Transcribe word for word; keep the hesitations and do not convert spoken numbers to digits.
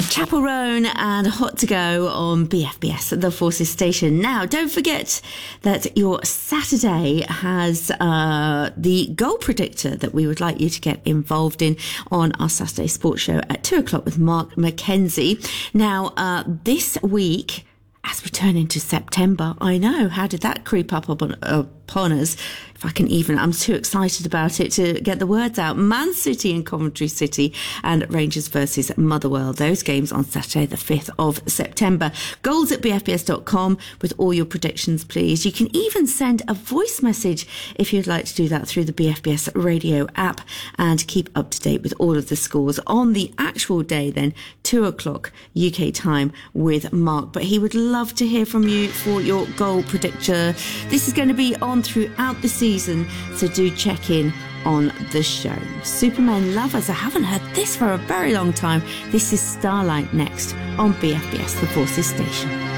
Chapel Roan and Hot to Go on B F B S, the Forces station. Now, don't forget that your Saturday has uh, the goal predictor that we would like you to get involved in on our Saturday sports show at two o'clock with Mark Mackenzie. Now, uh, this week, as we turn into September, I know, how did that creep up upon, upon us? If I can even, I'm too excited about it to get the words out. Man City and Coventry City and Rangers versus Motherwell. Those games on Saturday, the fifth of September. Goals at b f b s dot com with all your predictions, please. You can even send a voice message if you'd like to do that through the B F B S radio app and keep up to date with all of the scores on the actual day then, two o'clock U K time with Mark. But he would love to hear from you for your goal predictor. This is going to be on throughout the season. Season, so do check in on the show. Superman lovers, I haven't heard this for a very long time. This is Starlight next on B F B S, the Forces station.